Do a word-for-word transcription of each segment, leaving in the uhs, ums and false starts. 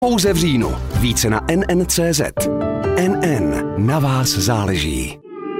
Pouze v říjnu. Více na N N tečka cé zet. N N. Na vás záleží.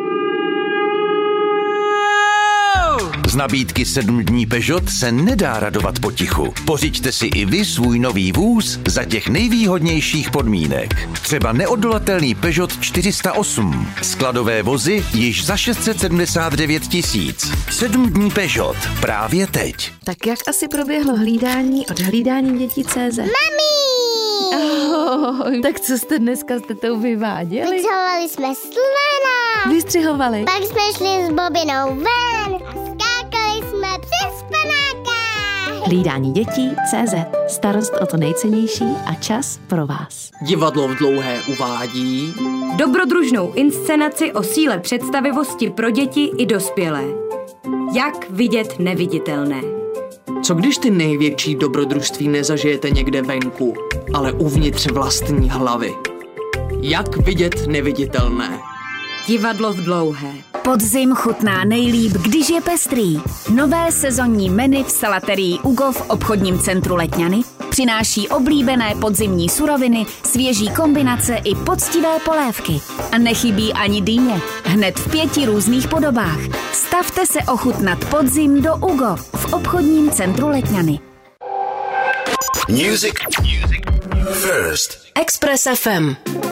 Z nabídky sedm dní Peugeot se nedá radovat potichu. Pořiďte si i vy svůj nový vůz za těch nejvýhodnějších podmínek. Třeba neodolatelný Peugeot čtyři sta osm. Skladové vozy již za šest set sedmdesát devět tisíc. sedm dní Peugeot. Právě teď. Tak jak asi proběhlo hlídání od hlídání dětí tečka cé zet? Mami! Oh, tak co jste dneska s tetou vyváděli? Vyčahovali jsme slona. Vystřihovali. Pak jsme šli s Bobinou ven a skákali jsme přes panáka. Hlídání dětí tečka cé zet. Starost o to nejcennější a čas pro vás. Divadlo v Dlouhé uvádí dobrodružnou inscenaci o síle představivosti pro děti i dospělé. Jak vidět neviditelné. Co když ty největší dobrodružství nezažijete někde venku, ale uvnitř vlastní hlavy? Jak vidět neviditelné? Divadlo v Dlouhé. Podzim chutná nejlíp, když je pestrý. Nové sezonní menu v salaterii Ugo v obchodním centru Letňany přináší oblíbené podzimní suroviny, svěží kombinace i poctivé polévky. A nechybí ani dýně. Hned v pěti různých podobách. Stavte se ochutnat podzim do Ugo v obchodním centru Letňany. Music. Music. First. Express F M.